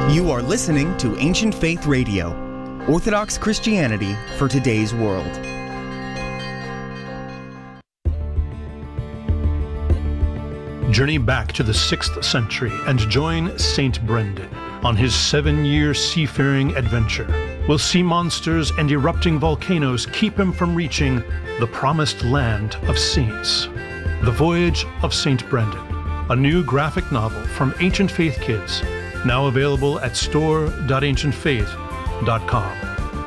You are listening to Ancient Faith Radio, Orthodox Christianity for today's world. Journey back to the 6th century and join Saint Brendan on his 7-year seafaring adventure. Will sea monsters and erupting volcanoes keep him from reaching the promised land of saints? The Voyage of Saint Brendan, a new graphic novel from Ancient Faith Kids, now available at store.ancientfaith.com.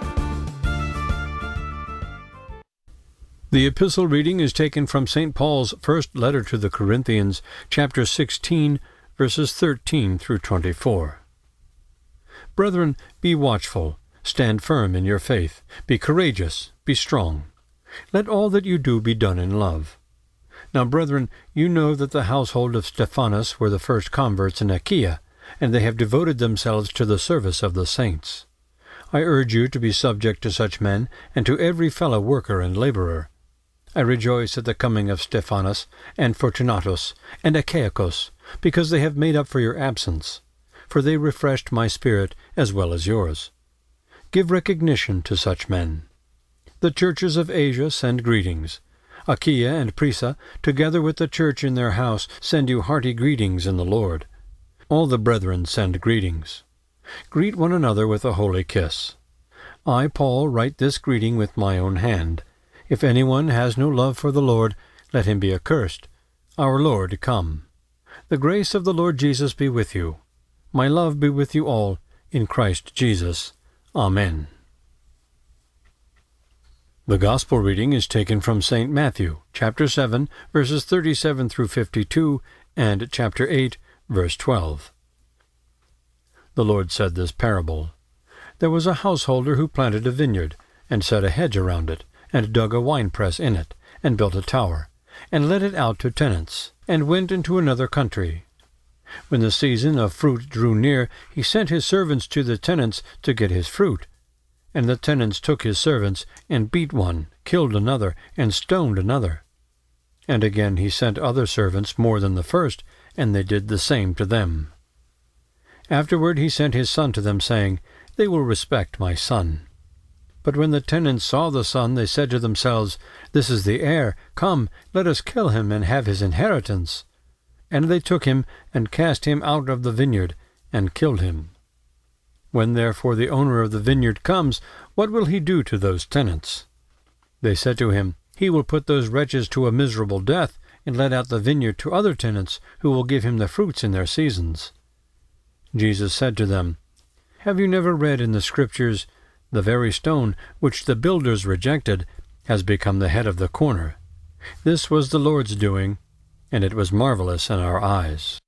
The epistle reading is taken from St. Paul's first letter to the Corinthians, chapter 16, verses 13 through 24. Brethren, be watchful, stand firm in your faith, be courageous, be strong. Let all that you do be done in love. Now, brethren, you know that the household of Stephanas were the first converts in Achaia, and they have devoted themselves to the service of the saints. I urge you to be subject to such men, and to every fellow worker and laborer. I rejoice at the coming of Stephanas, and Fortunatus, and Achaicus, because they have made up for your absence, for they refreshed my spirit as well as yours. Give recognition to such men. The churches of Asia send greetings. Achaia and Prisa, together with the church in their house, send you hearty greetings in the Lord. All the brethren send greetings. Greet one another with a holy kiss. I, Paul, write this greeting with my own hand. If anyone has no love for the Lord, let him be accursed. Our Lord, come. The grace of the Lord Jesus be with you. My love be with you all, in Christ Jesus. Amen. The Gospel reading is taken from St. Matthew, chapter 7, verses 37 through 52, and chapter 8, verse 12. The Lord said this parable. There was a householder who planted a vineyard, and set a hedge around it, and dug a winepress in it, and built a tower, and let it out to tenants, and went into another country. When the season of fruit drew near, he sent his servants to the tenants to get his fruit. And the tenants took his servants, and beat one, killed another, and stoned another. And again he sent other servants more than the first, and they did the same to them. Afterward he sent his son to them, saying, They will respect my son. But when the tenants saw the son, they said to themselves, This is the heir. Come, let us kill him and have his inheritance. And they took him, and cast him out of the vineyard, and killed him. When therefore the owner of the vineyard comes, what will he do to those tenants? They said to him, He will put those wretches to a miserable death, and let out the vineyard to other tenants, who will give him the fruits in their seasons. Jesus said to them, Have you never read in the Scriptures, The very stone which the builders rejected has become the head of the corner? This was the Lord's doing, and it was marvelous in our eyes.